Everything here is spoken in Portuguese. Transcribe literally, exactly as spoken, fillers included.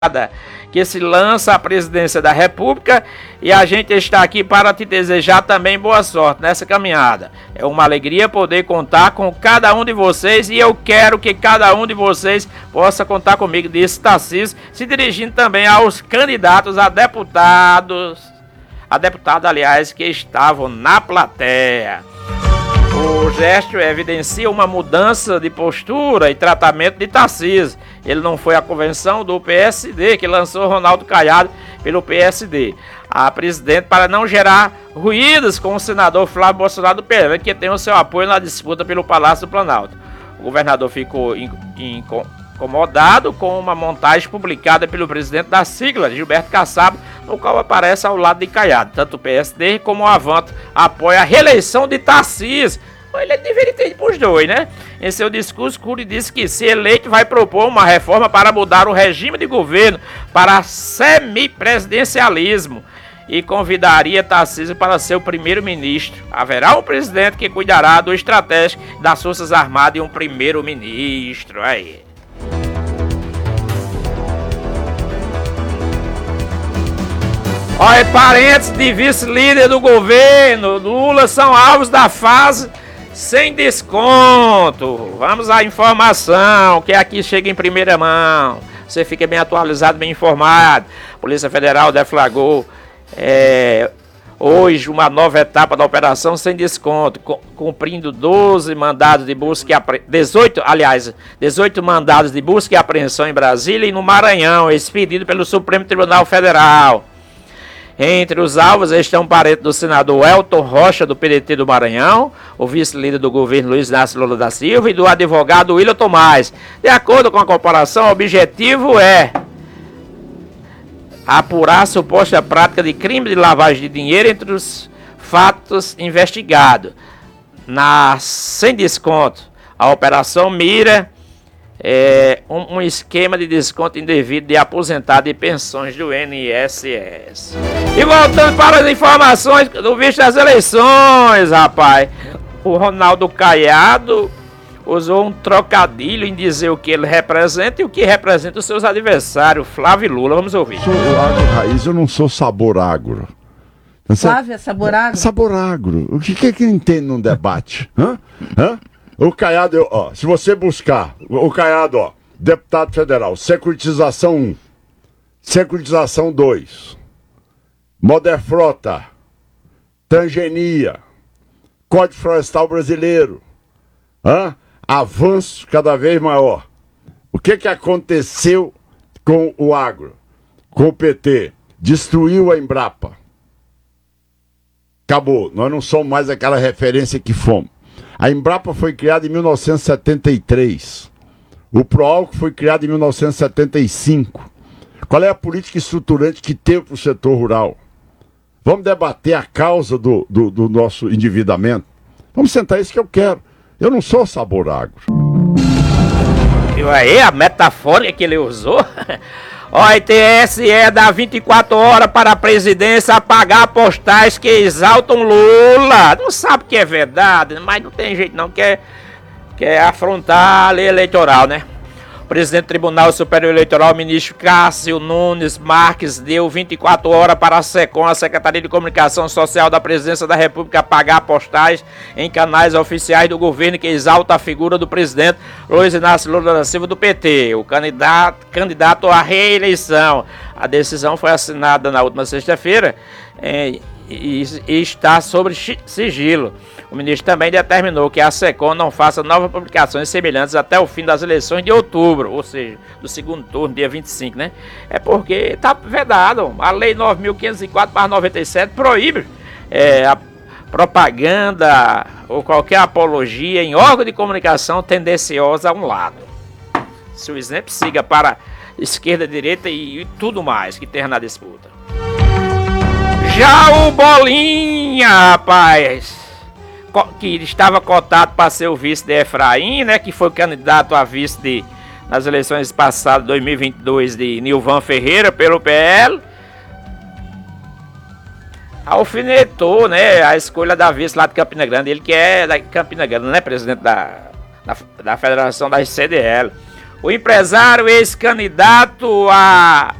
que se lança à presidência da República, e a gente está aqui para te desejar também boa sorte nessa caminhada. É uma alegria poder contar com cada um de vocês, e eu quero que cada um de vocês possa contar comigo, disse Tarcísio, se dirigindo também aos candidatos a deputados, a deputado, aliás, que estavam na plateia. O gesto evidencia uma mudança de postura e tratamento de Tarcísio. Ele não foi à convenção do P S D, que lançou Ronaldo Caiado pelo P S D. A presidente, para não gerar ruídos com o senador Flávio Bolsonaro do P L, que tem o seu apoio na disputa pelo Palácio do Planalto. O governador ficou incomodado com uma montagem publicada pelo presidente da sigla, Gilberto Kassab, no qual aparece ao lado de Caiado. Tanto o P S D como o Avanto apoia a reeleição de Tarcísio. Ele deveria ter ido para os dois, né? Em seu discurso, Cury disse que, se eleito, vai propor uma reforma para mudar o regime de governo para semipresidencialismo e convidaria Tarcísio para ser o primeiro-ministro. Haverá um presidente que cuidará do estratégico das Forças Armadas e um primeiro-ministro. Aí. Olha, parentes de vice-líder do governo Lula são alvos da fase sem desconto. Vamos à informação, que aqui chega em primeira mão. Você fica bem atualizado, bem informado. Polícia Federal deflagrou é, hoje uma nova etapa da operação sem desconto, cumprindo doze mandados de busca e apreensão, dezoito, aliás, dezoito mandados de busca e apreensão em Brasília e no Maranhão, expedido pelo Supremo Tribunal Federal. Entre os alvos estão parente do senador Elton Rocha, do P D T do Maranhão, o vice-líder do governo Luiz Inácio Lula da Silva e do advogado William Tomás. De acordo com a corporação, o objetivo é apurar a suposta prática de crime de lavagem de dinheiro entre os fatos investigados. Na sem desconto, a operação mira É um, um esquema de desconto indevido de aposentado e pensões do I N S S. E voltando para as informações do visto das eleições, rapaz. O Ronaldo Caiado usou um trocadilho em dizer o que ele representa e o que representa os seus adversários, Flávio e Lula. Vamos ouvir. Eu sou o agro raiz, eu não sou sabor agro. Flávio é sabor agro? Sabor agro. O que é que entende num debate? Hã? Hã? O Caiado, eu, ó, se você buscar, o Caiado, ó, deputado federal, securitização um, securitização dois, Moderfrota, Tangenia, Código Florestal Brasileiro, hã? Avanço cada vez maior. O que que aconteceu com o agro, com o P T? Destruiu a Embrapa. Acabou, nós não somos mais aquela referência que fomos. A Embrapa foi criada em mil novecentos e setenta e três. O Proálcool foi criado em mil novecentos e setenta e cinco. Qual é a política estruturante que teve para o setor rural? Vamos debater a causa do, do, do nosso endividamento? Vamos sentar, isso que eu quero. Eu não sou sabor agro. E aí, a metafora que ele usou? Ó, a T S E dá vinte e quatro horas para a presidência apagar postais que exaltam Lula. Não sabe que é verdade, mas não tem jeito não, quer, quer afrontar a lei eleitoral, né? O presidente do Tribunal Superior Eleitoral, ministro Cássio Nunes Marques, deu vinte e quatro horas para a SECOM, a Secretaria de Comunicação Social da Presidência da República, apagar postais em canais oficiais do governo que exalta a figura do presidente Luiz Inácio Lula da Silva do P T, o candidato, candidato à reeleição. A decisão foi assinada na última sexta-feira e, e, e está sob sigilo. O ministro também determinou que a SECOM não faça novas publicações semelhantes até o fim das eleições de outubro, ou seja, do segundo turno, dia vinte e cinco, né? É porque está vedado. A Lei nove mil quinhentos e quatro barra noventa e sete proíbe é, a propaganda ou qualquer apologia em órgão de comunicação tendenciosa a um lado. Se o exemplo siga para esquerda, direita e, e tudo mais que tem na disputa. Já o Bolinha, rapaz, que estava cotado para ser o vice de Efraim, né, que foi candidato a vice de, nas eleições passadas, dois mil e vinte e dois, de Nilvan Ferreira, pelo P L, alfinetou, né, a escolha da vice lá de Campina Grande, ele que é da Campina Grande, né, presidente da, da, da Federação da C D L. O empresário ex-candidato a